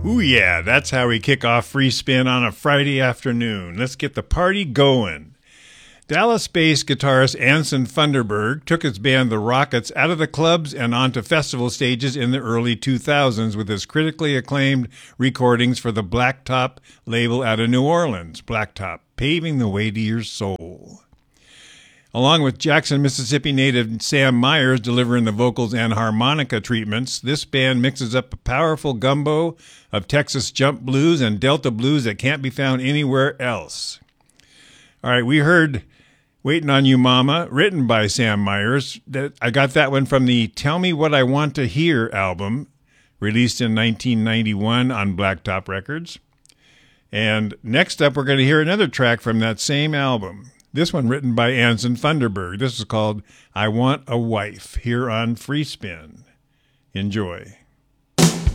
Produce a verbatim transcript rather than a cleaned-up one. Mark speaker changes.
Speaker 1: Ooh yeah, that's how we kick off Free Spin on a Friday afternoon. Let's get the party going. Dallas-based guitarist Anson Funderburg took his band The Rockets out of the clubs and onto festival stages in the early two thousands with his critically acclaimed recordings for the Blacktop label out of New Orleans. Blacktop, paving the way to your soul. Along with Jackson, Mississippi native Sam Myers delivering the vocals and harmonica treatments, this band mixes up a powerful gumbo of Texas jump blues and Delta blues that can't be found anywhere else. All right, we heard Waiting on You Mama, written by Sam Myers. That I got that one from the Tell Me What I Want to Hear album, released in nineteen ninety-one on Blacktop Records. And next up, we're going to hear another track from that same album. This one written by Anson Funderburg. This is called I Want a Wife, here on Free Spin. Enjoy.